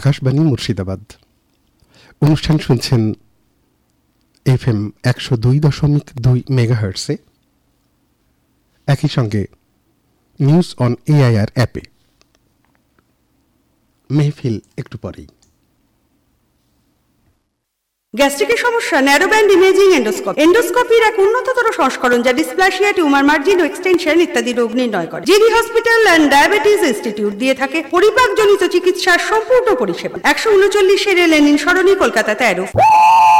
আকাশবাণী মুর্শিদাবাদ। অনুষ্ঠান শুনছেন FM 102.2 মেগাহার্টসে, একই সঙ্গে নিউজ অন AIR অ্যাপে। মেহফিল একটু পরেই। গ্যাস্ট্রিকের সমস্যা, ন্যারো ব্যান্ড ইমেজিং এন্ডোস্কোপি। এন্ডোস্কোপির এক উন্নততর সংস্করণ যা ডিসপ্লাসিয়া, টিউমার মার্জিন ও এক্সটেনশন ইত্যাদি রোগ নির্ণয় করে। GD hospital and diabetes institute দিয়ে থাকে পরিপাকজনিত চিকিৎসার সম্পূর্ণ পরিষেবা। 139 লেনিন সরণি, কলকাতা 13।